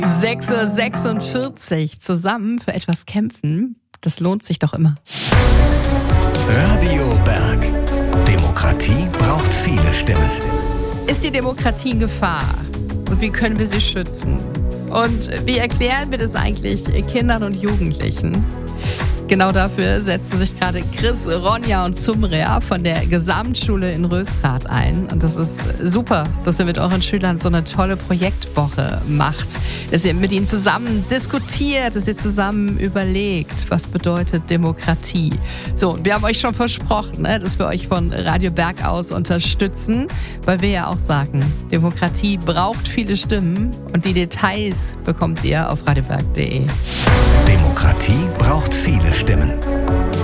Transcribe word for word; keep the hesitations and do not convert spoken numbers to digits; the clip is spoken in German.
sechs Uhr sechsundvierzig. Zusammen für etwas kämpfen, das lohnt sich doch immer. Radio Berg. Demokratie braucht viele Stimmen. Ist die Demokratie in Gefahr? Und wie können wir sie schützen? Und wie erklären wir das eigentlich Kindern und Jugendlichen? Genau dafür setzen sich gerade Chris, Ronja und Zumrea von der Gesamtschule in Rösrath ein. Und das ist super, dass ihr mit euren Schülern so eine tolle Projektwoche macht. Dass ihr mit ihnen zusammen diskutiert, dass ihr zusammen überlegt, was bedeutet Demokratie. So, und wir haben euch schon versprochen, ne, dass wir euch von Radio Berg aus unterstützen, weil wir ja auch sagen, Demokratie braucht viele Stimmen und die Details bekommt ihr auf radioberg punkt de. Demokratie braucht viele Stimmen.